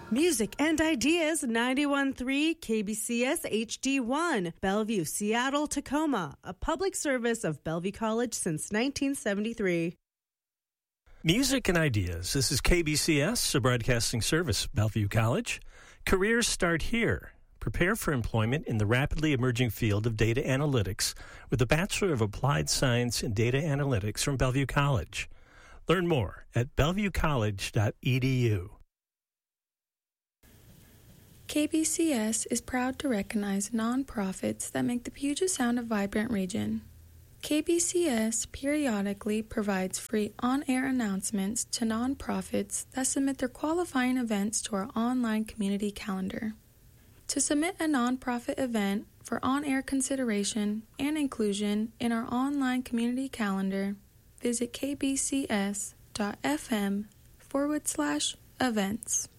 Music and Ideas 91.3 KBCS HD1, Bellevue, Seattle, Tacoma, a public service of Bellevue College since 1973. Music and Ideas. This is KBCS, a broadcasting service of Bellevue College. Careers start here. Prepare for employment in the rapidly emerging field of data analytics with a Bachelor of Applied Science in Data Analytics from Bellevue College. Learn more at bellevuecollege.edu. KBCS is proud to recognize nonprofits that make the Puget Sound a vibrant region. KBCS periodically provides free on-air announcements to nonprofits that submit their qualifying events to our online community calendar. To submit a nonprofit event for on-air consideration and inclusion in our online community calendar, visit kbcs.fm/events.